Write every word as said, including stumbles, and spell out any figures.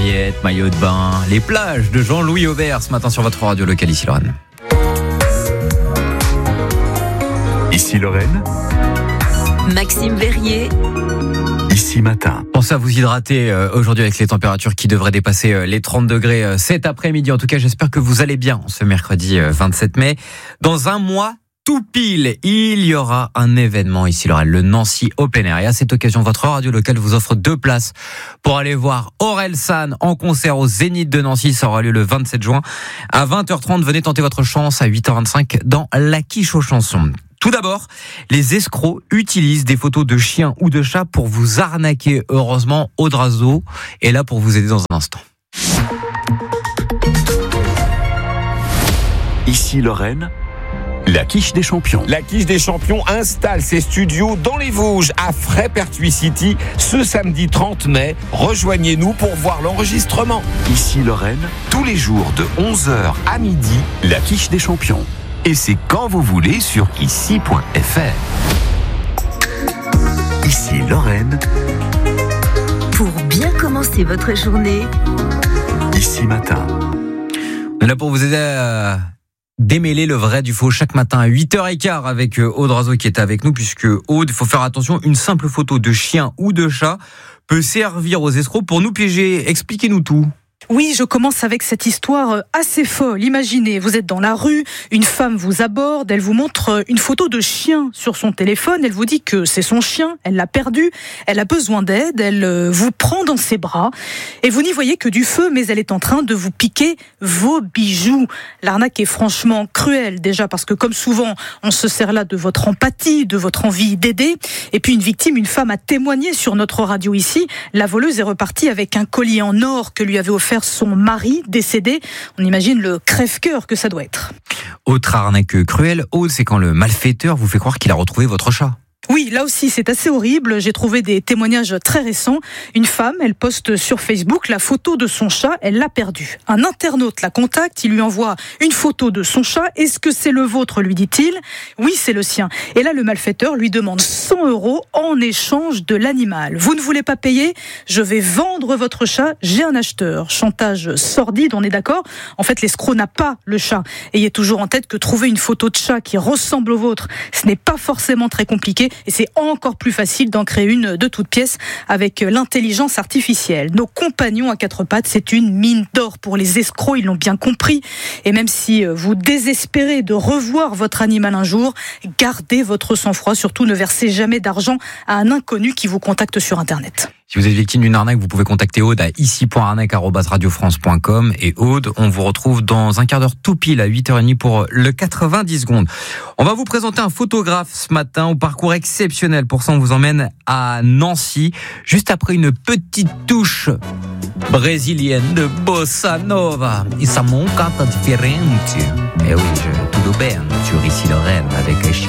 serviettes, maillot de bain, les plages de Jean-Louis Aubert ce matin sur votre radio locale ici Lorraine. Ici Lorraine. Maxime Verrier. Ici matin. Pensez à vous hydrater euh, aujourd'hui avec les températures qui devraient dépasser euh, les trente degrés euh, cet après-midi. En tout cas, j'espère que vous allez bien ce mercredi euh, vingt-sept mai. Dans un mois, tout pile, il y aura un événement ici, Lorraine, le Nancy Open Air. Et à cette occasion, votre radio locale vous offre deux places pour aller voir Orelsan en concert au Zénith de Nancy. Ça aura lieu le vingt-sept juin à vingt heures trente. Venez tenter votre chance à huit heures vingt-cinq dans la quiche aux chansons. Tout d'abord, les escrocs utilisent des photos de chiens ou de chats pour vous arnaquer. Heureusement, Audrazo est là pour vous aider dans un instant. Ici Lorraine, la quiche des champions. La quiche des champions installe ses studios dans les Vosges, à Fray-Pertuis City, ce samedi trente mai. Rejoignez-nous pour voir l'enregistrement. Ici Lorraine, tous les jours de onze heures à midi, la quiche des champions. Et c'est quand vous voulez sur ici point f r. Ici Lorraine. Pour bien commencer votre journée. Ici matin. On est là pour vous aider à démêler le vrai du faux chaque matin à huit heures quinze avec Audrazo qui est avec nous, puisque Aude, il faut faire attention, une simple photo de chien ou de chat peut servir aux escrocs pour nous piéger. Expliquez-nous tout. Oui, je commence avec cette histoire assez folle. Imaginez, vous êtes dans la rue, une femme vous aborde, elle vous montre une photo de chien sur son téléphone, elle vous dit que c'est son chien, elle l'a perdu, elle a besoin d'aide, elle vous prend dans ses bras et vous n'y voyez que du feu, mais elle est en train de vous piquer vos bijoux. L'arnaque est franchement cruelle, déjà parce que comme souvent, on se sert là de votre empathie, de votre envie d'aider. Et puis une victime, une femme a témoigné sur notre radio ici. La voleuse est repartie avec un collier en or que lui avait offert son mari décédé. On imagine le crève-cœur que ça doit être. Autre arnaque cruelle, Aude, c'est quand le malfaiteur vous fait croire qu'il a retrouvé votre chat. Oui, là aussi, c'est assez horrible. J'ai trouvé des témoignages très récents. Une femme, elle poste sur Facebook la photo de son chat, elle l'a perdu. Un internaute la contacte, il lui envoie une photo de son chat. Est-ce que c'est le vôtre, lui dit-il. Oui, c'est le sien. Et là, le malfaiteur lui demande cent euros en échange de l'animal. Vous ne voulez pas payer ? Je vais vendre votre chat, j'ai un acheteur. Chantage sordide, on est d'accord ? En fait, l'escroc n'a pas le chat. Ayez toujours en tête que trouver une photo de chat qui ressemble au vôtre, ce n'est pas forcément très compliqué. Et c'est encore plus facile d'en créer une de toutes pièces avec l'intelligence artificielle. Nos compagnons à quatre pattes, c'est une mine d'or pour les escrocs, ils l'ont bien compris. Et même si vous désespérez de revoir votre animal un jour, gardez votre sang-froid. Surtout, ne versez jamais d'argent à un inconnu qui vous contacte sur Internet. Si vous êtes victime d'une arnaque, vous pouvez contacter Aude à ici point arnaque arobase radio france point com. Et Aude, on vous retrouve dans un quart d'heure tout pile à huit heures trente pour le quatre-vingt-dix secondes. On va vous présenter un photographe ce matin au parcours exceptionnel. Pour ça, on vous emmène à Nancy, juste après une petite touche brésilienne de bossa nova. Et ça manca differente. Et oui, je, tudo bem sur Ici Lorraine avec